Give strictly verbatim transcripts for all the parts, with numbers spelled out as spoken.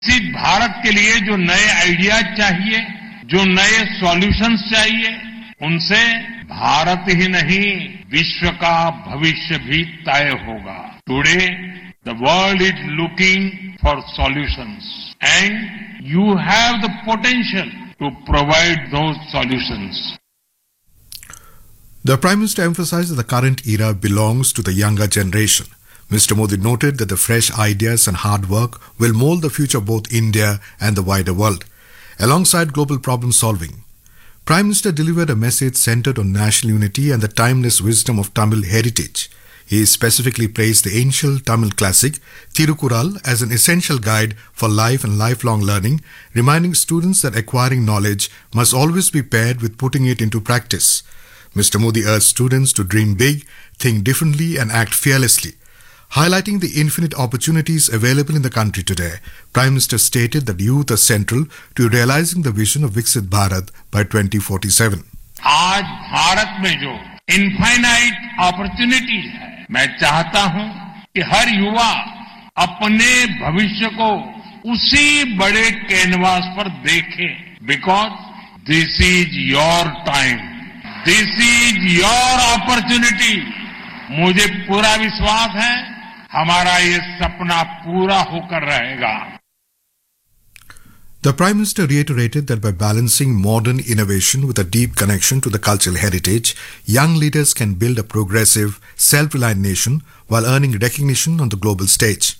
विकसित भारत के लिए जो नए आइडियाज चाहिए, जो नए सॉल्यूशंस चाहिए, उनसे भारत ही नहीं विश्व का भविष्य भी तय होगा. Today the world is looking for solutions and you have the potential to provide those solutions. The Prime Minister emphasized that the current era belongs to the younger generation. Mister Modi noted that the fresh ideas and hard work will mold the future of both India and the wider world, alongside global problem solving. Prime Minister delivered a message centered on national unity and the timeless wisdom of Tamil heritage. He specifically praised the ancient Tamil classic Thirukkural as an essential guide for life and lifelong learning, reminding students that acquiring knowledge must always be paired with putting it into practice. Mister Modi urged students to dream big, think differently and act fearlessly. Highlighting the infinite opportunities available in the country today, Prime Minister stated that youth are central to realizing the vision of Viksit Bharat by twenty forty-seven. आज भारत में जो infinite opportunities है, मैं चाहता हूं कि हर युवा अपने भविष्य को उसी बड़े कैनवास पर देखे, because this is your time, this is your opportunity. मुझे पूरा विश्वास है हमारा ये सपना पूरा होकर रहेगा. The Prime Minister reiterated that by balancing modern innovation with a deep connection to the cultural heritage, young leaders can build a progressive, self-reliant nation while earning recognition on the global stage.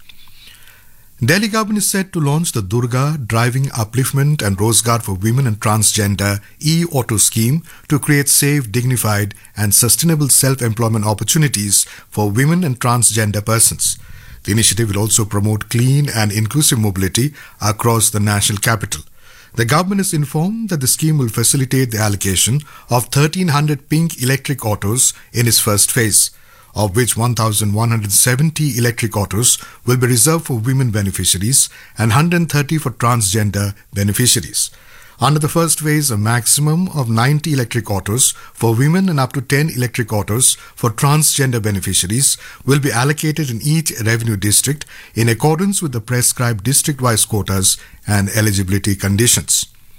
Delhi government is set to launch the Durga Driving Upliftment and Rozgar for Women and Transgender e-auto scheme to create safe, dignified and sustainable self-employment opportunities for women and transgender persons. The initiative will also promote clean and inclusive mobility across the national capital. The government is informed that the scheme will facilitate the allocation of thirteen hundred pink electric autos in its first phase, of which one thousand one hundred seventy electric autos will be reserved for women beneficiaries and one hundred thirty for transgender beneficiaries. Under the first phase, a maximum of ninety electric autos for women and up to ten electric autos for transgender beneficiaries will be allocated in each revenue district in accordance with the prescribed district-wise quotas and eligibility conditions.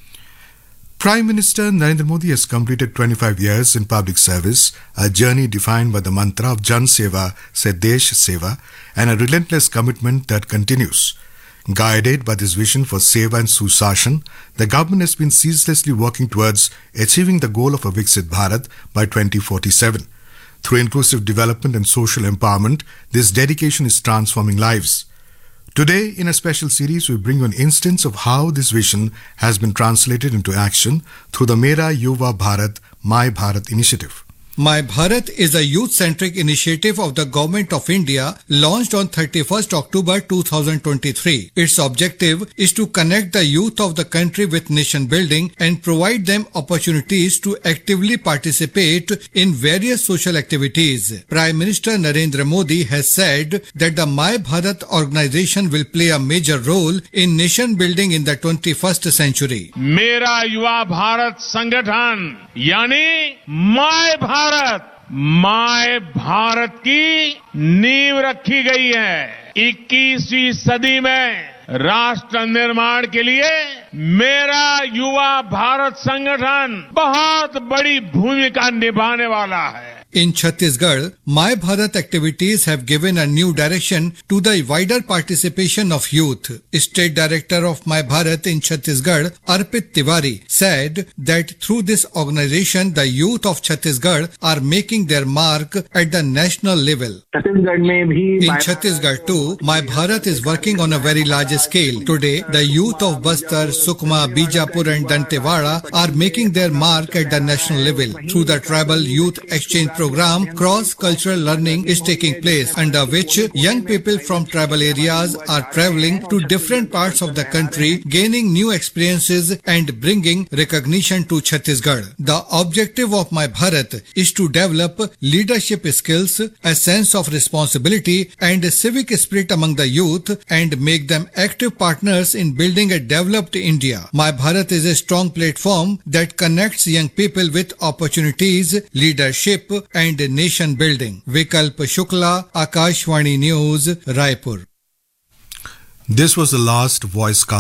Prime Minister Narendra Modi has completed twenty-five years in public service, a journey defined by the mantra of Jan Seva se Desh Seva and a relentless commitment that continues. Guided by this vision for Seva and Susashan, the government has been ceaselessly working towards achieving the goal of a Viksit Bharat by twenty forty-seven. Through inclusive development and social empowerment, this dedication is transforming lives. Today, in a special series, we bring you an instance of how this vision has been translated into action through the Mera Yuva Bharat, My Bharat initiative. My Bharat is a youth-centric initiative of the Government of India launched on thirty-first October two thousand twenty-three. Its objective is to connect the youth of the country with nation building and provide them opportunities to actively participate in various social activities. Prime Minister Narendra Modi has said that the My Bharat organization will play a major role in nation building in the twenty-first century. मेरा युवा भारत संगठन यानी my Bharat my Bharat की नींव रखी गई है. इक्कीसवीं सदी में राष्ट्र निर्माण के लिए मेरा युवा भारत संगठन बहुत बड़ी भूमिका निभाने वाला है. In Chhattisgarh, My Bharat activities have given a new direction to the wider participation of youth. State Director of My Bharat in Chhattisgarh, Arpit Tiwari, said that through this organization, the youth of Chhattisgarh are making their mark at the national level. In Chhattisgarh too, My Bharat is working on a very large scale. Today, the youth of Bastar, Sukma, Bijapur and Dantewada are making their mark at the national level. Through the Tribal Youth Exchange program, cross-cultural learning is taking place, under which young people from tribal areas are traveling to different parts of the country, gaining new experiences and bringing recognition to Chhattisgarh. The objective of My Bharat is to develop leadership skills, a sense of responsibility and a civic spirit among the youth and make them active partners in building a developed India. My Bharat is a strong platform that connects young people with opportunities, leadership and nation building. Vikalp Shukla, Akashvani News, Raipur. This was the last voice cast